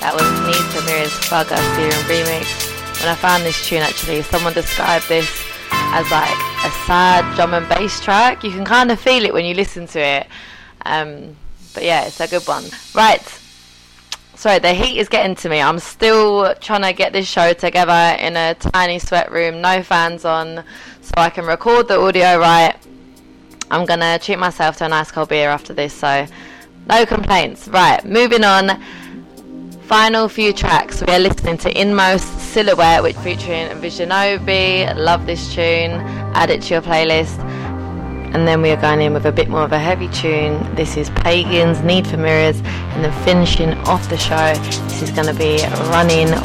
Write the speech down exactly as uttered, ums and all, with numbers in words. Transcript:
That was Need for Mirrors Bugger Serum remix. When I found this tune, actually, someone described this as like a sad drum and bass track. You can kind of feel it when you listen to it. Um, but yeah, it's a good one. Right. Sorry, the heat is getting to me. I'm still trying to get this show together in a tiny sweat room, no fans on, so I can record the audio right. I'm going to treat myself to a nice cold beer after this, so no complaints. Right, moving on. Final few tracks. We are listening to Inmost Silhouette, which featuring Visionobi. Love this tune. Add it to your playlist. And then we are going in with a bit more of a heavy tune. This is Pagans, Need for Mirrors. And then finishing off the show, this is going to be Running